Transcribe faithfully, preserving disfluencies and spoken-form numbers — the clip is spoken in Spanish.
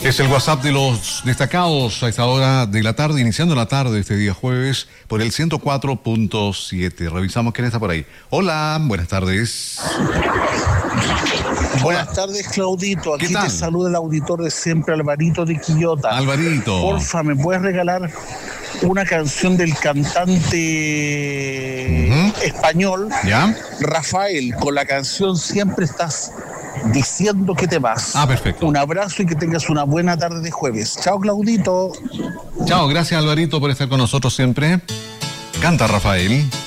Es el WhatsApp de los destacados a esta hora de la tarde, iniciando la tarde este día jueves por el ciento cuatro punto siete. Revisamos quién está por ahí. Hola, buenas tardes. Buenas tardes, Claudito. Aquí te saluda el auditor de siempre, Alvarito de Quillota. Alvarito. Porfa, ¿me puedes regalar una canción del cantante uh-huh. español, ¿ya? Rafael, con la canción Siempre Estás Diciendo que te vas? Ah, perfecto. Un abrazo y que tengas una buena tarde de jueves. Chao, Claudito. Chao, gracias, Alvarito, por estar con nosotros siempre. Canta Rafael.